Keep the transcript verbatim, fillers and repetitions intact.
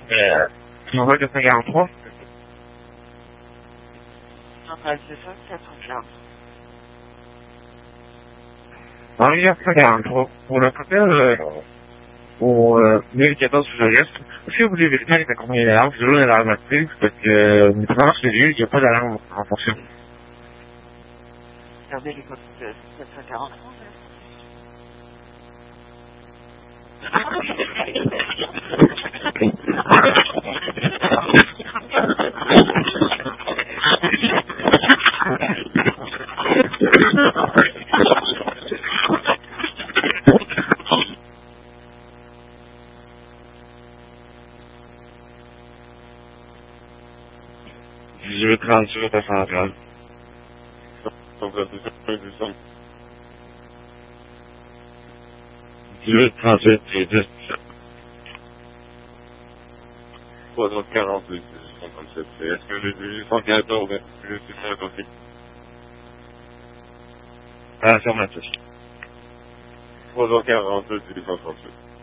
Euh, tu m'envoies quatre cent quarante-trois? Centrale, c'est ça, quatre cent quarante. Henri quatre cent quarante-trois. Pour le cocktail, euh, au euh, mille quatorze Floriste, est-ce que vous voulez vérifier avec la compagnie d'alarme? C'est toujours une alarme active, parce que euh, mes présences chez lui, il n'y a pas d'alarme en fonction. Regardez les codes de quatre cent quarante. dix-huit trente-huit à Centrale. dix-huit trente-huit, c'est dix. trois cent quarante-deux, c'est cinquante-sept. Est-ce que j'ai vu cent quatorze, je suis sur le côté? Ah, sur ma touche. trois cent quarante-deux, c'est cent trente-huit.